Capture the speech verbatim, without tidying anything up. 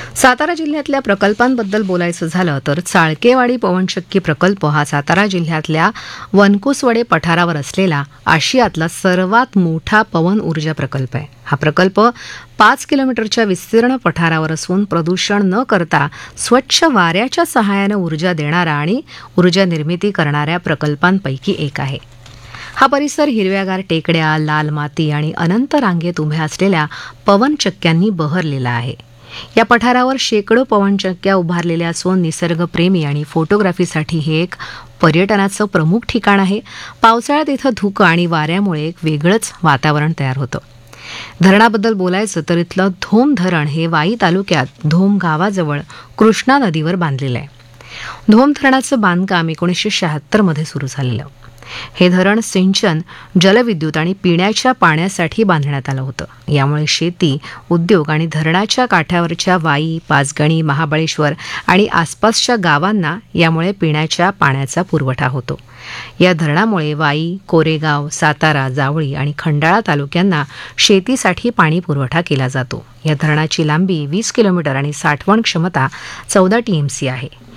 सातारा जिल्ह्यातल्या प्रकल्पांबद्दल बोलायचं झालं तर चाळकेवाडी पवनचक्की प्रकल्प हा सातारा जिल्ह्यातल्या वनकुसवडे पठारावर असलेला आशियातला सर्वात मोठा पवन ऊर्जा प्रकल्प आहे. हा प्रकल्प पाच किलोमीटरच्या विस्तीर्ण पठारावर असून प्रदूषण न करता स्वच्छ वाऱ्याच्या सहाय्यानं ऊर्जा देणारा आणि ऊर्जा निर्मिती करणाऱ्या प्रकल्पांपैकी एक आहे. हा परिसर हिरव्यागार टेकड्या, लाल माती आणि अनंत रांगेत उभ्या असलेल्या पवनचक्क्यांनी बहरलेला आहे. या पठारावर शेकडो पवनचक्क्या उभारलेल्या असून निसर्गप्रेमी आणि फोटोग्राफीसाठी हे एक पर्यटनाचं प्रमुख ठिकाण आहे. पावसाळ्यात इथं धुकं आणि वाऱ्यामुळे एक वेगळंच वातावरण तयार होतं. धरणाबद्दल बोलायचं तर इथलं धोम धरण हे वाई तालुक्यात धोम गावाजवळ कृष्णा नदीवर बांधलेलं आहे. धोम धरणाचं बांधकाम एकोणीसशे शहात्तर मध्ये सुरू झालेलं. हे धरण सिंचन, जलविद्युत आणि पिण्याच्या पाण्यासाठी बांधण्यात आलं होतं. यामुळे शेती, उद्योग आणि धरणाच्या काठावरच्या वाई, पाचगणी, महाबळेश्वर आणि आसपासच्या गावांना यामुळे पिण्याच्या पाण्याचा पुरवठा होतो. या धरणामुळे वाई, कोरेगाव, सातारा, जावळी आणि खंडाळा तालुक्यांना शेतीसाठी पाणी पुरवठा केला जातो. या धरणाची लांबी वीस किलोमीटर आणि साठवण क्षमता चौदा टीएमसी आहे.